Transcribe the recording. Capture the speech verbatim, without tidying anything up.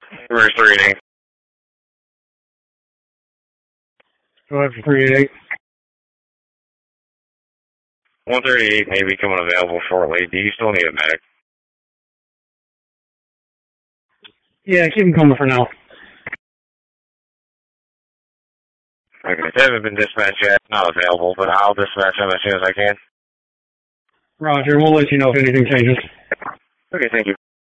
Where's three eighty-eight? Go ahead for three eighty-eight. one thirty-eight may be coming available shortly. Do you still need a medic? Yeah, keep him coming for now. Okay, they haven't been dispatched yet. Not available, but I'll dispatch them as soon as I can. Roger, we'll let you know if anything changes. Okay, thank you.